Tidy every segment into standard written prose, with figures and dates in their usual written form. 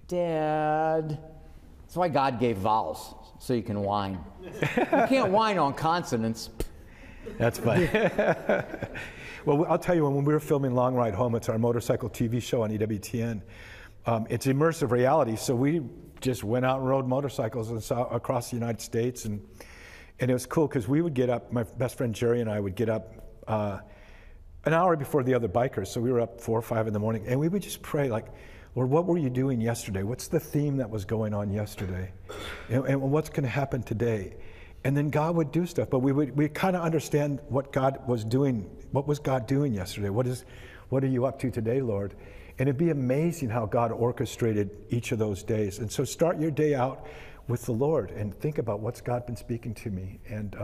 Dad. That's why God gave vowels, so you can whine. You can't whine on consonants. That's funny. Well, I'll tell you, when we were filming Long Ride Home, it's our motorcycle TV show on EWTN. It's immersive reality, so we just went out and rode motorcycles and saw across the United States, and it was cool because we would get up, my best friend Jerry and I would get up an hour before the other bikers, so we were up 4 or 5 in the morning, and we would just pray like, Lord, what were you doing yesterday? What's the theme that was going on yesterday? And what's going to happen today? And then God would do stuff, but we kind of understand what God was doing. What was God doing yesterday? What are you up to today, Lord? And it'd be amazing how God orchestrated each of those days. And so start your day out with the Lord and think about what's God been speaking to me. And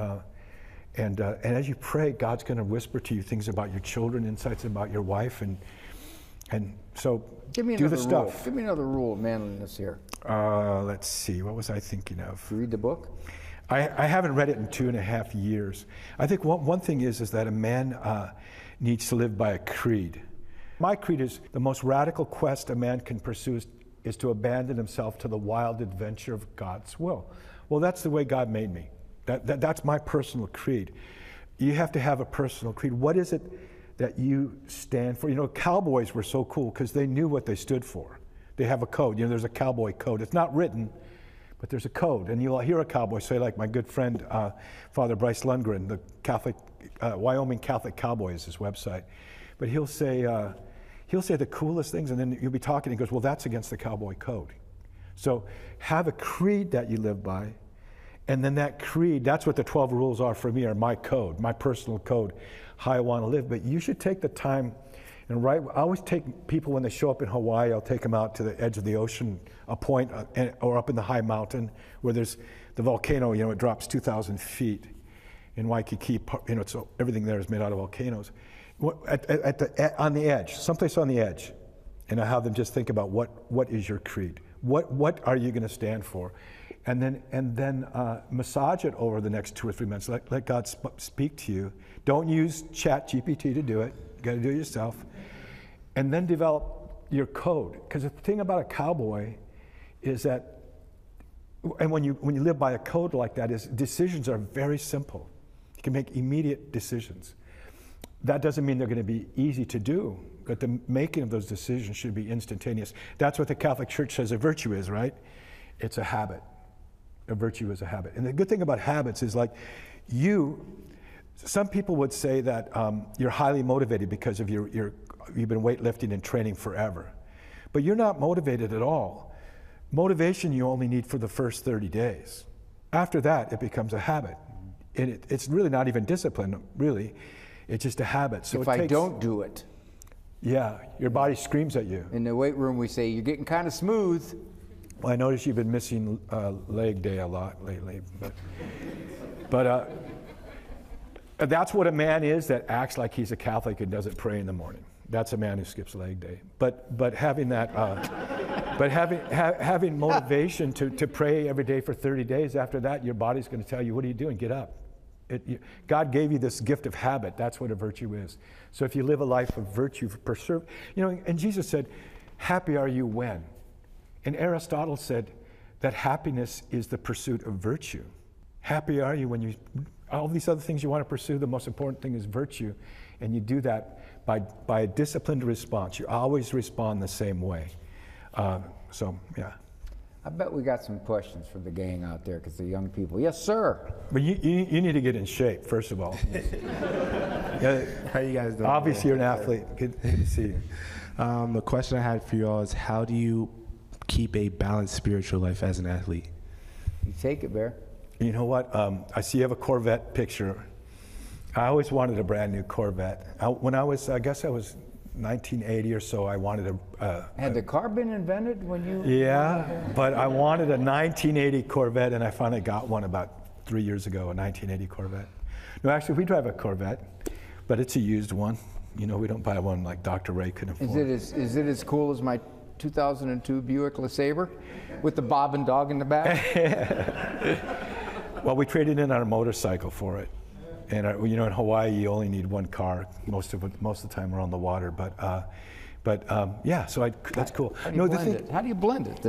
as you pray, God's going to whisper to you things about your children, insights about your wife, and so do the stuff. Give me another rule of manliness here. Let's see. What was I thinking of? You read the book? I haven't read it in 2.5 years. I think one thing is that a man needs to live by a creed. My creed is the most radical quest a man can pursue is to abandon himself to the wild adventure of God's will. Well, that's the way God made me. That's my personal creed. You have to have a personal creed. What is it that you stand for? You know, cowboys were so cool because they knew what they stood for. They have a code. You know, there's a cowboy code. It's not written, but there's a code. And you'll hear a cowboy say, like my good friend, Father Bryce Lundgren, the Catholic, Wyoming Catholic Cowboy is his website. But he'll say the coolest things, and then you'll be talking, and he goes, well, that's against the cowboy code. So have a creed that you live by, and then that creed, that's what the 12 rules are for me, are my code, my personal code, how I want to live. But you should take the time and write. I always take people when they show up in Hawaii, I'll take them out to the edge of the ocean, a point, or up in the high mountain where there's the volcano, you know, it drops 2,000 feet in Waikiki, you know, so everything there is made out of volcanoes. On the edge, someplace on the edge, and I have them just think about what is your creed? What are you going to stand for? And then massage it over the next 2 or 3 minutes. Let God speak to you. Don't use ChatGPT to do it. You got to do it yourself. And then develop your code. Because the thing about a cowboy is that, and when you live by a code like that, is decisions are very simple. You can make immediate decisions. That doesn't mean they're going to be easy to do, but the making of those decisions should be instantaneous. That's what the Catholic Church says a virtue is, right? It's a habit. A virtue is a habit. And the good thing about habits is, like, some people would say that you're highly motivated because of you've been weightlifting and training forever. But you're not motivated at all. Motivation you only need for the first 30 days. After that, it becomes a habit. And it's really not even discipline, really. It's just a habit. So if I don't do it. Yeah, your body screams at you. In the weight room, we say, you're getting kind of smooth. Well, I notice you've been missing leg day a lot lately. But that's what a man is that acts like he's a Catholic and doesn't pray in the morning. That's a man who skips leg day. But having that, having motivation to pray every day for 30 days, after that, your body's going to tell you, what are you doing? Get up. God gave you this gift of habit. That's what a virtue is. So if you live a life of virtue, preserve, you know, and Jesus said, happy are you when? And Aristotle said that happiness is the pursuit of virtue. Happy are you when all these other things you want to pursue, the most important thing is virtue. And you do that by a disciplined response. You always respond the same way. So, yeah. I bet we got some questions for the gang out there, because the young people. Yes, sir. But you need to get in shape, first of all. Yeah, how you guys doing? Obviously, you're an athlete. Good to see you. The question I had for you all is, how do you keep a balanced spiritual life as an athlete? You take it, Bear. You know what? I see you have a Corvette picture. I always wanted a brand new Corvette. When I guess I was 1980 or so, I wanted Had the car been invented when you? Yeah, but I wanted a 1980 Corvette, and I finally got one about 3 years ago, a 1980 Corvette. No, actually, we drive a Corvette, but it's a used one. You know, we don't buy one like Dr. Ray could afford. Is it as cool as my 2002 Buick LeSabre with the bob and dog in the back? Well, we traded in our motorcycle for it. And you know, in Hawaii, you only need one car most of the time we're on the water. But yeah, so that's cool. How do you blend it?